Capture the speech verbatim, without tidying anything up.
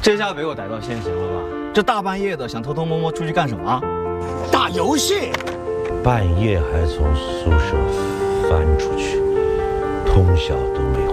这下被我逮到现行了吧？这大半夜的想偷偷摸摸出去干什么？ 打游戏。 半夜还从宿舍翻出去，通宵都没